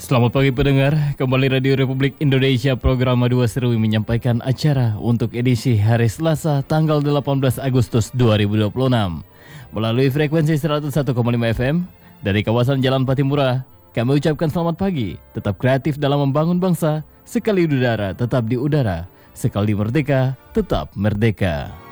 Selamat pagi pendengar, kembali Radio Republik Indonesia program Madu Serui menyampaikan acara untuk edisi hari Selasa tanggal 18 Agustus 2026 melalui frekuensi 101,5 FM dari kawasan Jalan Patimura. Kami ucapkan selamat pagi, tetap kreatif dalam membangun bangsa, sekali di udara tetap di udara, sekali merdeka tetap merdeka.